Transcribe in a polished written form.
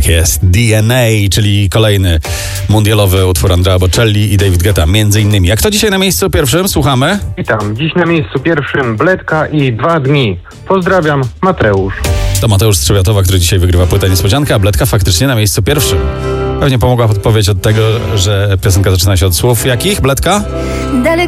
jest. DNA, czyli kolejny mundialowy utwór Andrea Bocelli i David Guetta, między innymi. Jak to dzisiaj na miejscu pierwszym? Słuchamy. Witam. Dziś na miejscu pierwszym Bledka i 2 dni. Pozdrawiam, Mateusz. To Mateusz Strzewiatowa, który dzisiaj wygrywa płytę Niespodzianka, a Bledka faktycznie na miejscu pierwszym. Pewnie pomogła podpowiedź od tego, że piosenka zaczyna się od słów jakich? Bledka? Daleko